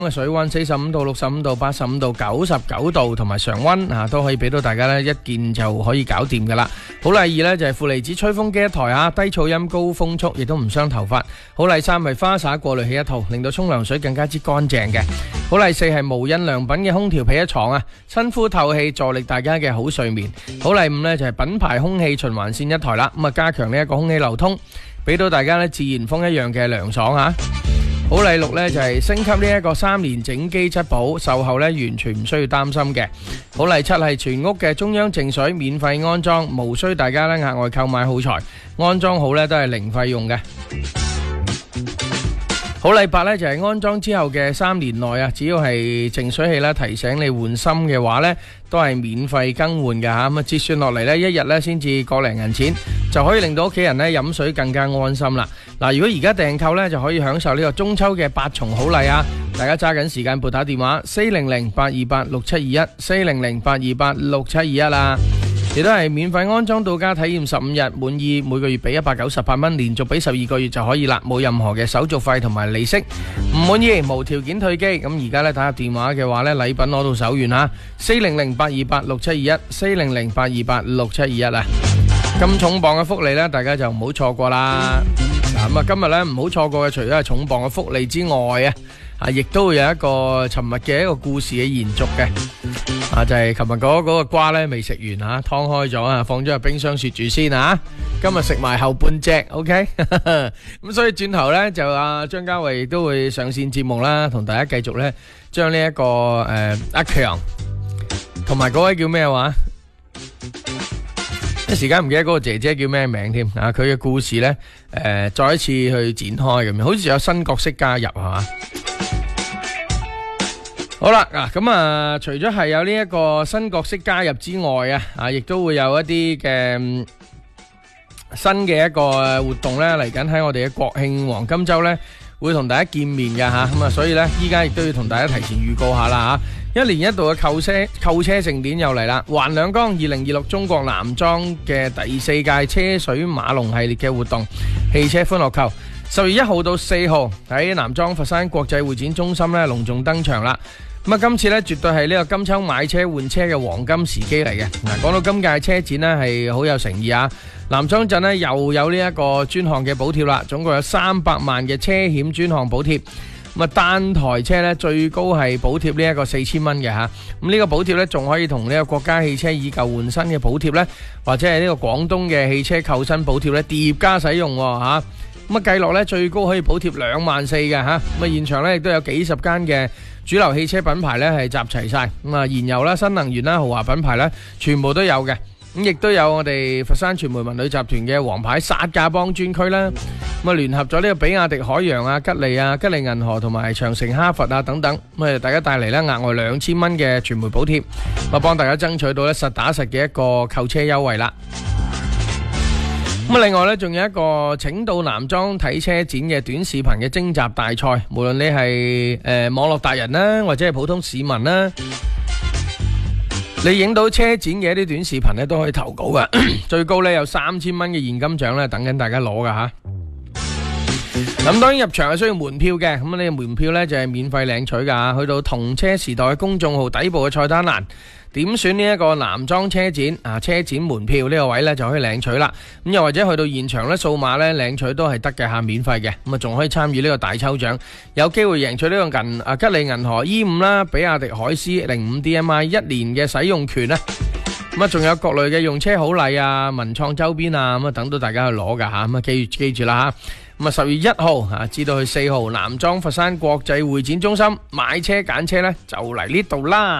水溫45度、65度、85度、99度同埋常溫都可以俾到大家呢一件就可以搞掂噶啦。好例二呢就係負離子吹風機一台低噪音高風速，亦都唔傷頭髮。好例三係花灑過濾器一套，令到沖涼水更加之乾淨嘅。好例四係無印良品嘅空調被一床親膚透氣，助力大家嘅好睡眠。好例五呢就係品牌空氣循環扇一台啦，咁加強呢一個空氣流通，俾到大家呢自然風一樣嘅涼爽好例六呢就係升級呢一個3年整機質保，售後呢完全唔需要擔心嘅。好例七係全屋嘅中央淨水免費安裝，無需大家呢額外購買耗材，安裝好呢都係零費用嘅。好例八呢就係安裝之後嘅3年內只要係淨水器呢提醒你換芯嘅話呢，都係免費更換嘅咁啊，折算落嚟呢一日呢先至個零銀錢，就可以令到屋企人呢飲水更加安心啦。嗱，如果而家訂購呢，就可以享受呢個中秋嘅8重好禮大家揸緊時間撥打電話400-828-6721 400-828-6721啦。亦都係免費安裝到家體驗15日，滿意每個月俾198蚊，連續俾12個月就可以啦，冇任何嘅手續費同埋利息。唔滿意無條件退機。咁而家呢，打入電話嘅話呢，禮品攞到手軟400-828-6721 400-828-6721咁重磅嘅福利呢，大家就唔好錯過啦。咁今日呢，唔好錯過嘅，除咗係重磅嘅福利之外亦都會有一個尋日嘅一個故事嘅延續嘅。就係琴日嗰個瓜呢未食完劏開咗放咗入冰箱雪住先今日食埋後半隻 OK 咁所以轉頭呢，就張家偉都會上線節目啦，同大家繼續呢將呢一個阿強同埋嗰位叫咩話一時間唔記得嗰個姐姐叫咩名添佢嘅故事呢再一次去展開咁，好似有新角色加入係嘛。好啦，咁除咗係有呢一個新角色加入之外亦都會有一啲嘅新嘅一個活動呢嚟緊喺我哋嘅國慶黃金週呢會同大家見面嘅咁所以呢依家亦都要同大家提前預告下啦一年一度嘅購車盛典又嚟啦，環兩江2026中國男裝嘅第4屆車水馬龍系列嘅活動，汽車歡樂購10月1號到4號喺南莊佛山國際會展中心呢隆重登場啦。咁今次呢絕對係呢個金秋買車換車嘅黃金時機嚟嘅。講到今屆車展呢係好有誠意南莊鎮呢又有呢一個專項嘅補貼啦，總共有300萬嘅車險專項補貼。單台車呢最高係補貼呢一個4000蚊嘅咁呢個補貼呢仲可以同呢個國家汽車以舊換新嘅補貼呢，或者係呢個廣東嘅汽車購新補貼呢疊加使用計落呢最高可以補貼24000嘅現場呢亦都有幾十間嘅主流汽車品牌呢係集齊晒燃油啦、新能源啦、豪華品牌呢全部都有嘅。亦都有我哋佛山傳媒文旅集團嘅王牌殺價幫專區啦。聯合咗呢個比亞迪海洋吉利吉利銀河同埋長城哈佛等等，大家帶嚟呢額外2000蚊嘅傳媒補貼，幫大家爭取到呢實打實嘅一個購車優惠啦。另外呢，仲有一個請到南莊睇車展嘅短視頻嘅徵集大賽，無論你係網絡達人啦，或者係普通市民啦，你影到車展嘅一啲短視頻呢都可以投稿噶，最高呢有3000蚊嘅現金獎呢等緊大家攞噶咁當然入場係需要門票嘅，咁呢個門票呢就係免費領取噶，去到同車時代公眾號底部嘅菜單欄，點選呢一個南莊車展車展門票呢個位呢就可以領取啦。咁又或者去到現場呢數碼呢領取都係得嘅免費嘅。咁仲可以參與呢個大抽獎，有機會贏取呢個吉利銀河 E5 啦、比亞迪海獅05 DMI 1年嘅使用權啦。咁仲有各類嘅用車好禮文創周邊咁等到大家去攞噶咁記住啦10月1號至到去4號南莊佛山國際會展中心買車揀車呢就嚟呢度啦。